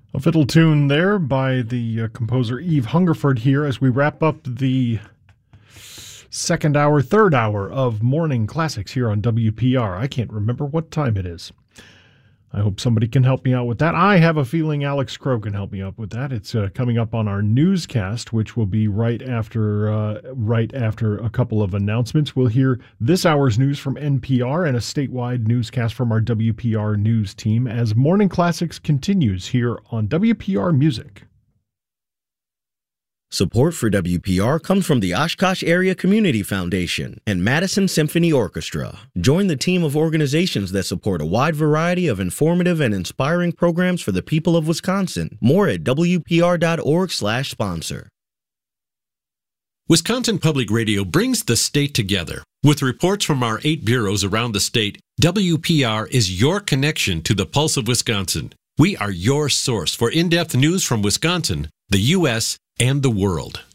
A fiddle tune there by the composer Eve Hungerford here as we wrap up the third hour of Morning Classics here on WPR. I can't remember what time it is. I hope somebody can help me out with that. I have a feeling Alex Crow can help me out with that. It's coming up on our newscast, which will be right after a couple of announcements. We'll hear this hour's news from NPR and a statewide newscast from our WPR news team as Morning Classics continues here on WPR Music. Support for WPR comes from the Oshkosh Area Community Foundation and Madison Symphony Orchestra. Join the team of organizations that support a wide variety of informative and inspiring programs for the people of Wisconsin. More at WPR.org/sponsor. Wisconsin Public Radio brings the state together. With reports from our 8 bureaus around the state, WPR is your connection to the pulse of Wisconsin. We are your source for in-depth news from Wisconsin, the U.S., and the world.